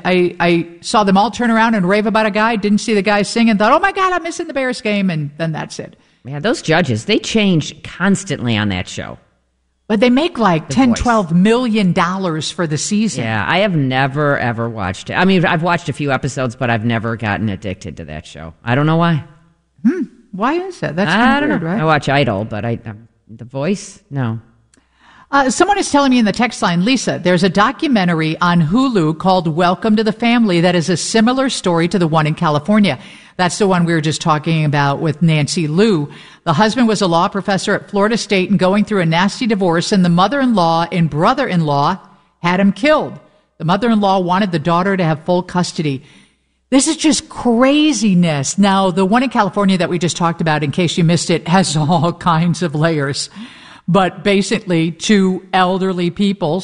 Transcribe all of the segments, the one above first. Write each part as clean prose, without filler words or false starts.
I saw them all turn around and rave about a guy, didn't see the guy sing, and thought, oh my God, I'm missing the Bears game, and then that's it. Man, those judges, they change constantly on that show. But they make like $10-12 million for the season. Yeah, I have never, ever watched it. I mean, I've watched a few episodes, but I've never gotten addicted to that show. I don't know why. Why is that? That's kind of weird, right? I watch Idol, but The Voice, no. Someone is telling me in the text line, Lisa, there's a documentary on Hulu called Welcome to the Family that is a similar story to the one in California. That's the one we were just talking about with Nancy Liu. The husband was a law professor at Florida State and going through a nasty divorce, and the mother-in-law and brother-in-law had him killed. The mother-in-law wanted the daughter to have full custody. This is just craziness. Now, the one in California that we just talked about, in case you missed it, has all kinds of layers. But basically, two elderly people,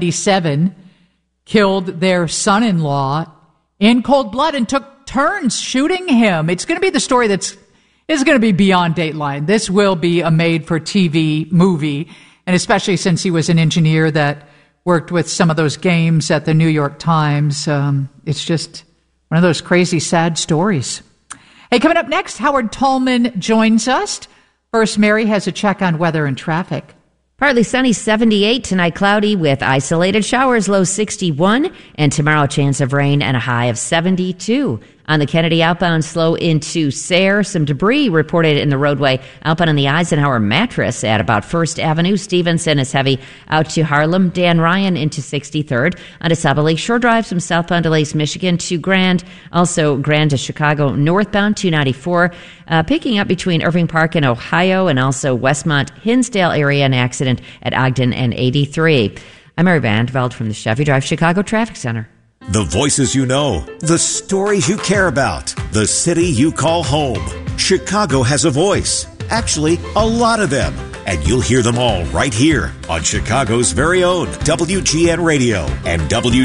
77, killed their son-in-law in cold blood and took turns shooting him. It's going to be the story is going to be beyond Dateline. This will be a made-for-TV movie, and especially since he was an engineer that worked with some of those games at the New York Times. It's just one of those crazy, sad stories. Hey, coming up next, Howard Tallman joins us. First, Mary has a check on weather and traffic. Partly sunny, 78. Tonight, cloudy with isolated showers, low 61. And tomorrow, chance of rain and a high of 72. On the Kennedy outbound, slow into Sayre. Some debris reported in the roadway outbound on the Eisenhower Mattress at about 1st Avenue. Stevenson is heavy out to Harlem. Dan Ryan into 63rd. On to Saddle Lake Shore Drive, some southbound delays, Michigan to Grand. Also, Grand to Chicago northbound, 294. Picking up between Irving Park and Ohio, and also Westmont, Hinsdale area, an accident at Ogden and 83. I'm Mary Vandeveld from the Chevy Drive Chicago Traffic Center. The voices you know, the stories you care about, the city you call home. Chicago has a voice. Actually, a lot of them. And you'll hear them all right here on Chicago's very own WGN Radio and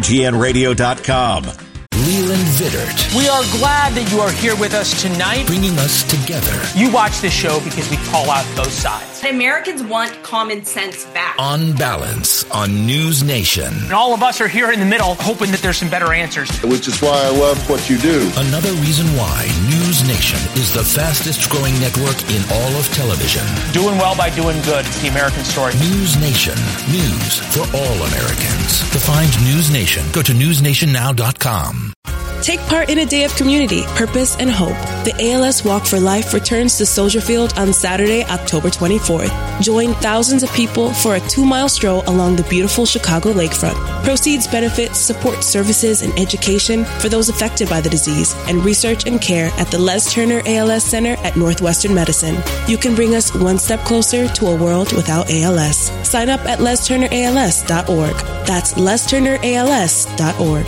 WGNradio.com. Leland Vittert. We are glad that you are here with us tonight. Bringing us together. You watch this show because we call out both sides. Americans want common sense back. On Balance on News Nation. And all of us are here in the middle hoping that there's some better answers. Which is why I love what you do. Another reason why News Nation is the fastest growing network in all of television. Doing well by doing good. It's the American story. News Nation. News for all Americans. To find News Nation, go to newsnationnow.com. Take part in a day of community, purpose, and hope. The ALS Walk for Life returns to Soldier Field on Saturday, October 24th. Join thousands of people for a 2-mile stroll along the beautiful Chicago lakefront. Proceeds benefit support services and education for those affected by the disease and research and care at the Les Turner ALS Center at Northwestern Medicine. You can bring us one step closer to a world without ALS. Sign up at lesturnерals.org. That's lesturnерals.org.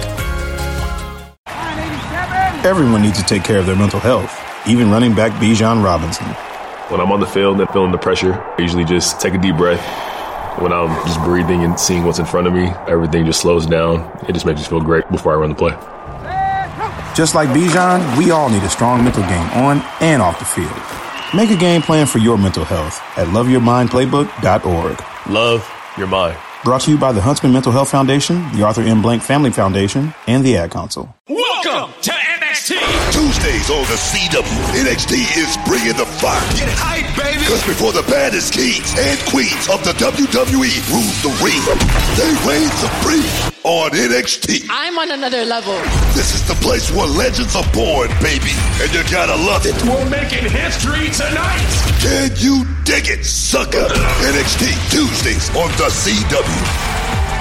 Everyone needs to take care of their mental health, even running back Bijan Robinson. When I'm on the field and feeling the pressure, I usually just take a deep breath. When I'm just breathing and seeing what's in front of me, everything just slows down. It just makes me feel great before I run the play. Just like Bijan, we all need a strong mental game on and off the field. Make a game plan for your mental health at loveyourmindplaybook.org. Love your mind. Brought to you by the Huntsman Mental Health Foundation, the Arthur M. Blank Family Foundation, and the Ad Council. Welcome to NXT. Tuesdays on the CW, NXT is bringing the fire. Get hype, baby. Because before the baddest kings and queens of the WWE rule the ring, they reign supreme on NXT. I'm on another level. This is the place where legends are born, baby. And you gotta love it. We're making history tonight. Can you dig it, sucker? NXT Tuesdays on the CW.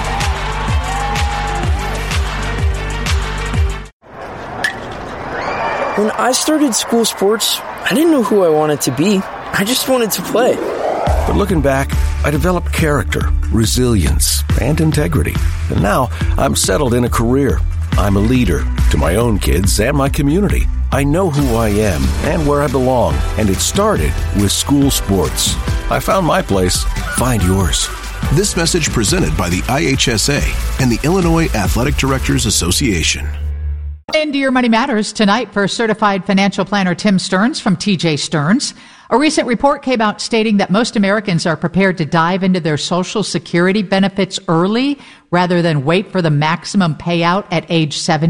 When I started school sports, I didn't know who I wanted to be. I just wanted to play. But looking back, I developed character, resilience, and integrity. And now I'm settled in a career. I'm a leader to my own kids and my community. I know who I am and where I belong, and it started with school sports. I found my place. Find yours. This message presented by the IHSA and the Illinois Athletic Directors Association. Into Your Money Matters tonight for certified financial planner Tim Stearns from TJ Stearns. A recent report came out stating that most Americans are prepared to dive into their Social Security benefits early rather than wait for the maximum payout at age 70.